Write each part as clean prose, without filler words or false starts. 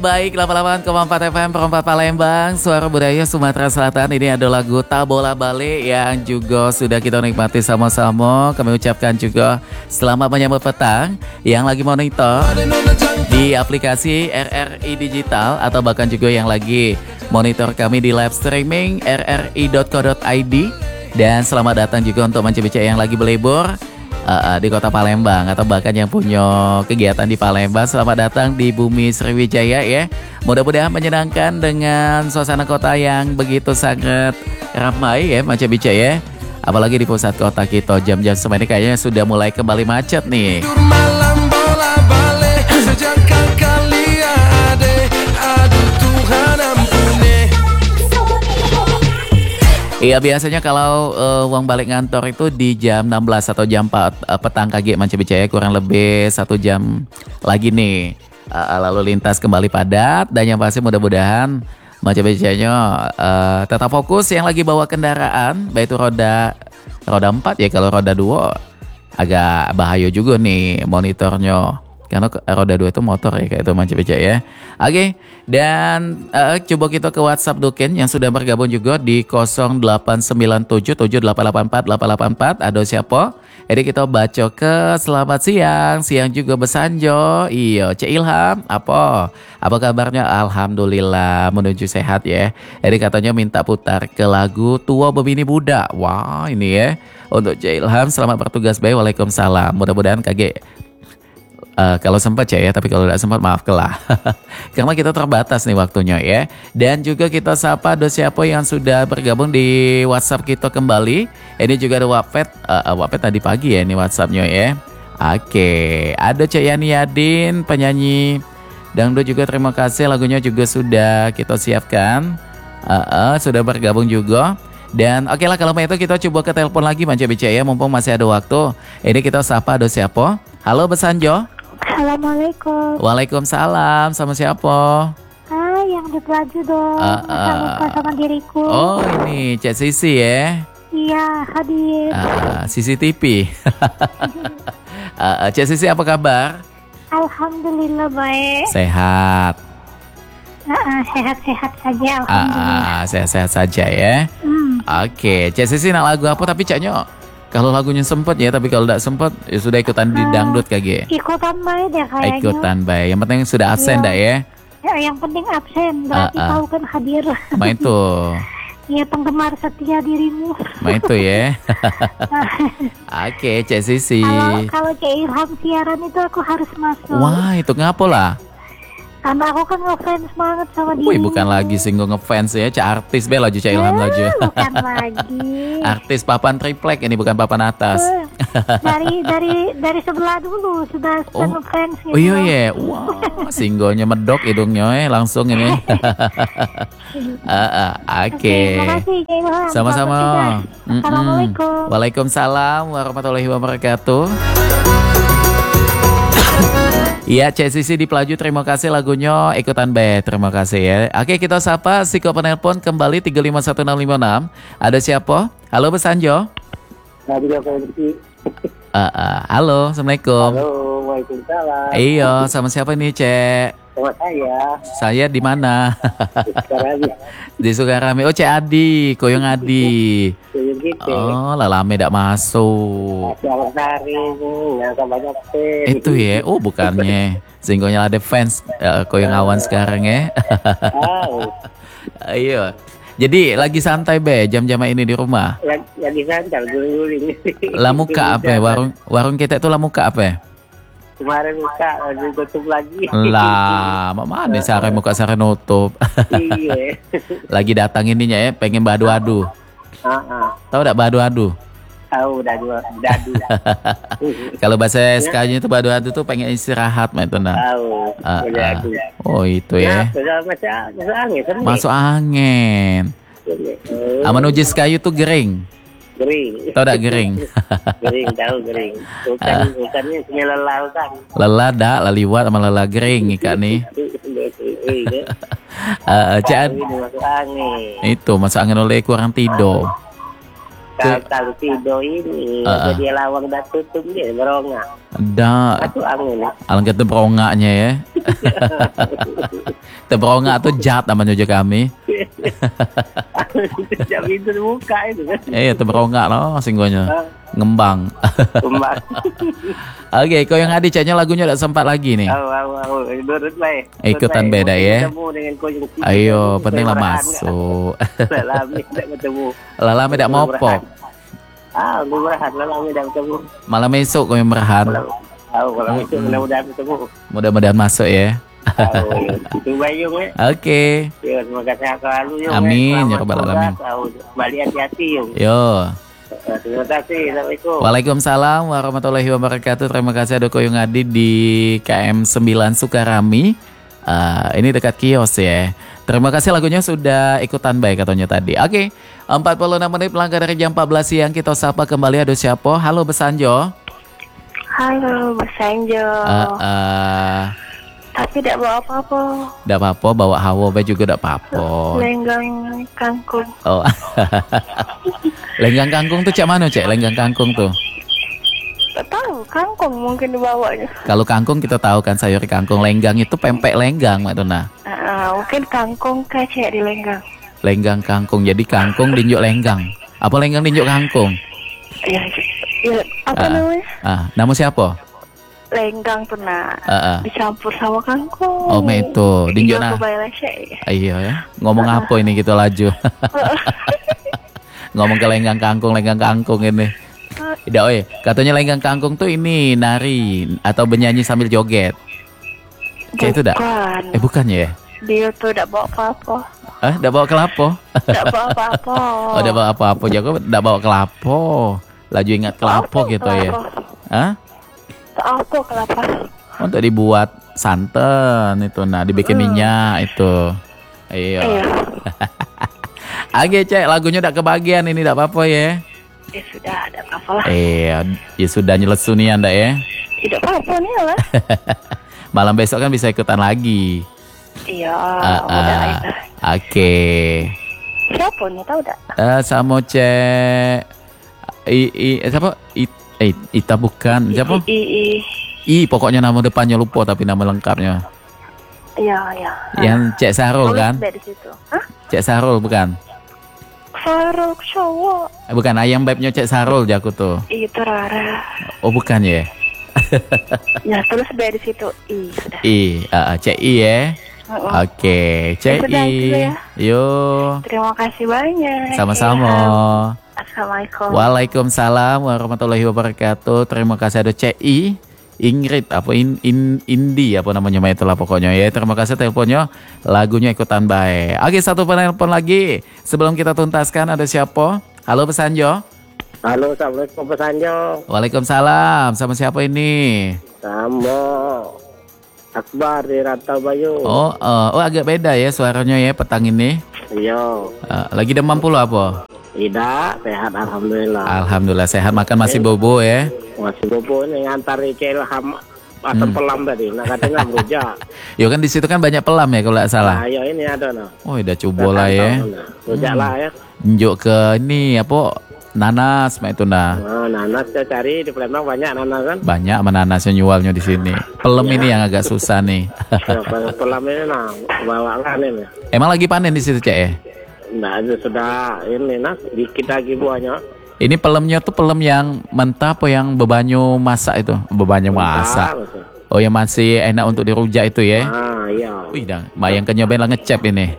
Baik, 88,4 FM Perempat Palembang, Suara Budaya Sumatera Selatan. Ini ada lagu Tabola Bale yang juga sudah kita nikmati sama-sama. Kami ucapkan juga selamat menyambut petang yang lagi monitor di aplikasi RRI Digital atau bahkan juga yang lagi monitor kami di live streaming rri.co.id. Dan selamat datang juga untuk Manca-Bica yang lagi berlibur di kota Palembang atau bahkan yang punya kegiatan di Palembang. Selamat datang di Bumi Sriwijaya ya. Mudah-mudahan menyenangkan dengan suasana kota yang begitu sangat ramai ya Manca-Bica ya. Apalagi di pusat kota kita jam-jam semua ini kayaknya sudah mulai kembali macet nih. Malam bola balik sejak kali ada, aduh Tuhan ampuni. Iya, biasanya kalau uang balik ngantor itu di jam 16 atau jam 4 petang kaki Manca-Bica ya, kurang lebih 1 jam lagi nih. Lalu lintas kembali padat dan yang pasti mudah-mudahan Manca-Bicanya tetap fokus yang lagi bawa kendaraan, baik itu roda 4 ya, kalau roda 2 agak bahaya juga nih monitornya. Karena roda 2 itu motor ya, kayak itu Manca-Bica ya. Oke, dan coba kita ke WhatsApp Duken yang sudah bergabung juga di 089778848884. Ada siapa? Jadi kita baca ke selamat siang juga Besanjo. Iya, Cek Ilham, apa kabarnya? Alhamdulillah menuju sehat ya. Jadi katanya minta putar ke lagu Tua Bebini Budak. Wah, ini ya. Untuk Cek Ilham, selamat bertugas baik. Waalaikumsalam. Mudah-mudahan kaget. Kalau sempat ya, tapi kalau tidak sempat maaf kelah. Karena kita terbatas nih waktunya ya. Dan juga kita sapa ada siapa yang sudah bergabung di WhatsApp kita kembali. Ini juga ada Wapet tadi pagi ya ini WhatsAppnya ya. Oke, ada Cek Yani Yadin, penyanyi dangdut juga, terima kasih, lagunya juga sudah kita siapkan. Sudah bergabung juga. Dan oke lah, kalau itu kita coba ke telepon lagi Manca-Bica ya, mumpung masih ada waktu. Ini kita sapa ada siapa? Halo Besanjo. Assalamualaikum. Waalaikumsalam, sama siapa? Yang di Pelaju dong. Masa lupa sama diriku. Oh, ini Cek Sisi ya? Iya, hadir. CCTV. Cek Sisi, apa kabar? Alhamdulillah baik. Sehat. Sehat-sehat saja, alhamdulillah. Sehat-sehat saja ya. Oke, Cek Sisi nak lagu apa? Tapi Caknya kalau lagunya sempet ya, tapi kalau tidak sempet ya sudah ikutan di dangdut kagak? Ikutan baik deh kayaknya. Ikutan baik. Yang penting sudah absen dah ya. Yang penting absen, berarti tahu kan hadir. Main tuh. Iya, penggemar setia dirimu. Main tuh ya. Oke, Cek Sisi. Kalau Cek Ilham siaran itu aku harus masuk. Wah, itu ngapa lah? Karena aku kan ngefans banget sama dia. Wih, bukan lagi single ngefans ya, Cak artis be laju Cak Ilham laju. Bukan lagi. Artis papan triplek ini, bukan papan atas. Dari sebelah dulu sudah ngefans gitu. Oh iya ya, wah, singlenya medok hidungnya langsung ini. Oke. Terima kasih Cak Ilham. Sama-sama. Assalamualaikum. Waalaikumsalam warahmatullahi wabarakatuh. Iya, Cek Sisi di Pelaju, terima kasih lagunya ikutan be, terima kasih ya. Oke, kita sapa si penelpon kembali 351656. Ada siapa? Halo Besanjo. Halo, Assalamualaikum. Halo, waalaikumsalam. Iya, sama siapa nih Cek? Sama saya. Saya di mana? Di Sukarame. Oh, Cek Adi, Koyong Adi. Oh, lalame tidak masuk. Itu ya, oh bukannya singgonya ada fans Koyong Awan sekarang ya. Ayo. Jadi lagi santai be jam-jam ini di rumah. Lagi santai guling-guling. Lamuka apa? Warung kita itu lamuka apa? Kemarin buka, lagi tutup lagi. Lah, mana sare muka sare nutup. Iya. Lagi datang ininya ya, pengen badu-adu. Tahu enggak badu-adu? Tahu, dadu. Kalau bahasa SK-nya itu badu-adu tuh pengen istirahat mah itu nah. Tahu. Oh, itu ya. Masuk angin. Masuk angin. Menuju kayu tuh gering. Gering. Tahu enggak gering? Gering, tahu gering. Bukannya cuma lelah kan. Lelah dak, laliwat sama lelah gering ikan nih. Masuk angin. Itu masuk angin oleh kurang tidur. Kalau tidur ini, jadi lawang dah tutup dia berongak. Dah, Satu angin. alangkah teberongaknya ya. Teberongak tuh jat namanya juga kami. Sejak pintu buka itu kan. Teberongak loh singgonya. Ngembang. Kembang. Oke, kau yang adik caknya lagunya udah sempat lagi nih. Nurut baik. Ikutan beda ya. Ayo, pentinglah masuk. Lama tidak ketemu. Lama tidak mau pop. Lu merahan lama tidak ketemu. Malam esok kau yang merahan. Kalau itu mudah-mudahan ketemu. Mudah-mudahan masuk ya. Itu Bayung ya. Oke. Ya, terima kasih selalu Yung. Amin ya rabbal alamin. Balik hati-hati Yung. Yo. Terima kasih. Assalamualaikum. Waalaikumsalam warahmatullahi wabarakatuh. Terima kasih ada Koyong Adi di KM 9 Sukarami. Ini dekat kios ya. Terima kasih lagunya sudah ikutan baik katanya tadi. Oke, 46 menit melangkah dari jam 14 siang. Kita sapa kembali ada siapa? Halo Besanjo. Halo, Besanjo. Tapi tidak bawa apa-apa. Tidak apa-apa, bawa hawa juga tidak apa-apa. Lenggang kangkung. Oh. Lenggang kangkung tuh cak mana cek? Lenggang kangkung tuh. Tak tahu, kangkung mungkin dibawanya. Kalau kangkung kita tahu kan sayur kangkung. Lenggang itu pempek lenggang, Mak Dona. Mungkin kangkung kecek di lenggang. Lenggang kangkung, jadi kangkung dinjuk lenggang. Apa lenggang dinjuk kangkung? Ya, apa namanya? Nama siapa? Lenggang tuh dicampur sama kangkung. Oh, itu dinjuk nah. Iya ya. Ngomong apa ini kita laju. Ngomong ke lenggang kangkung ini. Tidak, katanya lenggang kangkung tuh ini nari atau bernyanyi sambil joget. Kayak itu dah? Bukan ya? Dia tuh tidak bawa apa-apa. Tidak bawa kelapa? Tidak bawa apa-apa. Oh, tidak bawa apa-apa. Jago tidak bawa kelapa. Laju ingat kelapa gitu ya. Apa kelapa? Untuk dibuat santan itu, dibikin minyak itu. Iya. Oke, Cek, lagunya udah kebagian ini, tidak apa-apa ya. Ya sudah, tidak apa-apa lah. Ya sudah nyelesu nih Anda ya. Tidak apa-apa nih lah. Malam besok kan bisa ikutan lagi. Iya, udah. Oke. Siapa nih, tahu tak? Sama Cek. Siapa? Ita bukan. Siapa? Pokoknya nama depannya lupa tapi nama lengkapnya. Iya. Yang Cek Sarul kan? Di situ. Hah? Cek Sarul bukan? Sarul cowok. Bukan, ayam bebnya Cek Sarul jago tuh. Itu Rara. Oh, bukan ya? Ya, terus di situ. Sudah. Cek I ya. Oke, Cek I. Ya. Yo. Terima kasih banyak. Sama-sama. Assalamualaikum. Waalaikumsalam warahmatullahi wabarakatuh. Terima kasih ada Cek I. Ingrid apa Indi apa namanya itulah pokoknya ya. Terima kasih teleponnya, lagunya ikutan baik. Oke, satu penelpon lagi sebelum kita tuntaskan. Ada siapa? Halo Besanjo. Halo, assalamualaikum Besanjo. Waalaikumsalam. Sama siapa ini? Sama Akbar di Rantau Bayu. Oh, agak beda ya suaranya ya petang ini. Iya. Lagi demam pula apa? Tidak, sehat alhamdulillah. Alhamdulillah sehat, makan masih bobo ya. Masih bobo nih ngantar Ilham asam pelam tadi. Nah katanya rujak. Yo kan di situ kan banyak pelam ya kalau tidak salah. Ayo ini ada no. Oh, udah coba lah ya. Rujak lah ya. Njuk ke ini apa? Nanas itu nanas saya cari di Palembang banyak nanas kan. Banyak nanasnya nyualnya di sini. Pelem ini yang agak susah nih. Pelam ini bawa kan ini. Emang lagi panen di situ Cek ya? Nah, itu sudah ini dikit lagi buahnya. Ini pelemnya tuh pelem yang mentah apa yang bebanyu masak itu? Bebanyu masak. Oh, yang masih enak untuk dirujak itu ya? Iya. Wih, yang kenyobain lah ngecep ini.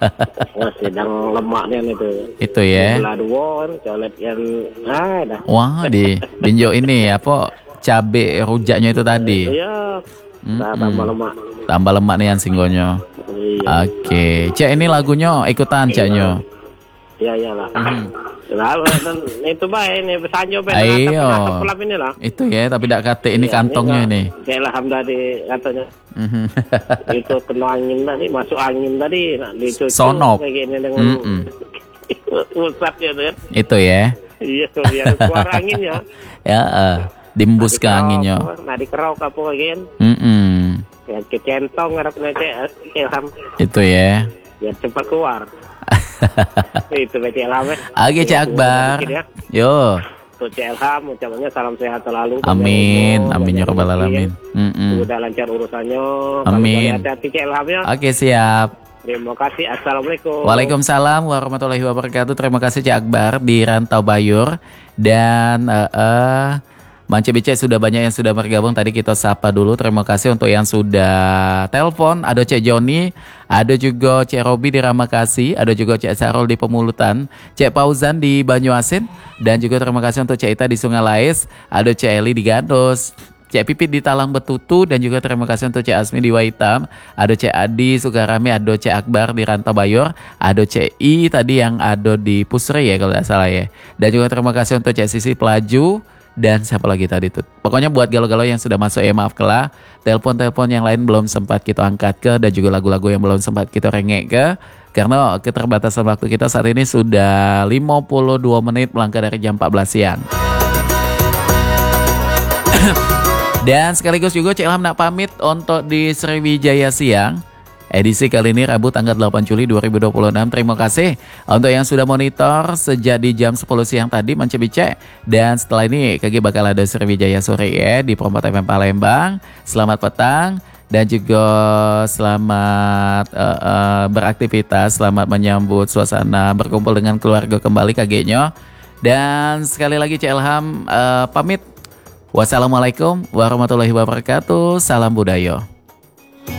Sedang lemaknya itu. Itu ya. Laduan, colet yang dah. Wah, dinjo ini apa? Cabe rujaknya itu tadi. Iya. Tambah lemak. Tambah lemak nih yang singgonya. Iya. Oke, Cek ini lagunya ikutan Ceknya. Iya iyalah. Lalu itu baik ini Besanjo Ayo. Pelam ini lah. Itu ya, tapi tidak kate ini kantongnya ini. Kayak alhamdulillah di katanya. Itu kena angin tadi, masuk angin tadi, dicuci sonop kayak gini dengan usapnya tuh. Itu ya. Iya, biar keluar angin ya. Ya, diembus ke anginnya. Nah, dikerok apa kayak gini. Ya kecentong ngarepnya Ilham. Itu ya. Biar cepat keluar. Itu Cik Ilham ya. Oke Cik Akbar. Ya. Yo. Untuk Cik Ilham ucapannya salam sehat selalu. Amin, amin ya rabbal alamin. Udah lancar urusannya. Amin. Hati-hati Cik Ilham ya. Oke, siap. Terima kasih. Assalamualaikum. Waalaikumsalam warahmatullahi wabarakatuh. Terima kasih Cik Akbar di Rantau Bayur. Dan Mance Bice sudah banyak yang sudah bergabung. Tadi kita sapa dulu. Terima kasih untuk yang sudah telepon. Ada Cik Joni, ada juga Cik Robi di Ramakasi, ada juga Cik Sarul di Pemulutan, Cik Pauzan di Banyuasin, dan juga terima kasih untuk Cik Ita di Sungai Lais, ada Cik Eli di Gados, Cik Pipit di Talang Betutu, dan juga terima kasih untuk Cik Asmi di Waitam, ada Cik Adi Sukarami, ada Cik Akbar di Rantau Bayur, ada Cik I tadi yang ada di Pusri ya kalau tidak salah ya. Dan juga terima kasih untuk Cik Sisi Pelaju, dan siapa lagi tadi tuh. Pokoknya buat galau-galau yang sudah masuk ya maaf kelah. Telepon-telepon yang lain belum sempat kita angkat ke, dan juga lagu-lagu yang belum sempat kita rengek ke. Karena keterbatasan waktu kita saat ini sudah 52 menit melangkah dari jam 14 siang. Dan sekaligus juga Cik Ilham nak pamit untuk di Sriwijaya Siang. Edisi kali ini Rabu tanggal 8 Juli 2026. Terima kasih untuk yang sudah monitor sejak di jam 10 siang tadi Mance Bice. Dan setelah ini KG bakal ada Sriwijaya Sore ya di Perempat FM Palembang. Selamat petang dan juga selamat beraktivitas, selamat menyambut suasana berkumpul dengan keluarga kembali KG-nya. Dan sekali lagi Cik Ilham pamit. Wassalamualaikum warahmatullahi wabarakatuh. Salam budaya.